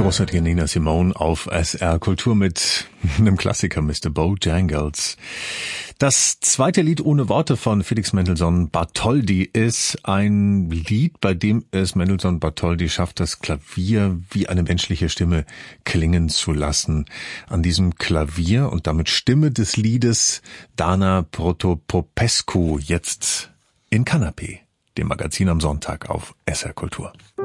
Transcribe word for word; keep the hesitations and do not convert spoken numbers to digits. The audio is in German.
großartige Nina Simone auf S R Kultur mit einem Klassiker, Mister Bojangles. Das zweite Lied ohne Worte von Felix Mendelssohn Bartholdy ist ein Lied, bei dem es Mendelssohn Bartholdy schafft, das Klavier wie eine menschliche Stimme klingen zu lassen. An diesem Klavier und damit Stimme des Liedes Dana Protopopescu, jetzt in Kanapé, dem Magazin am Sonntag auf S R Kultur.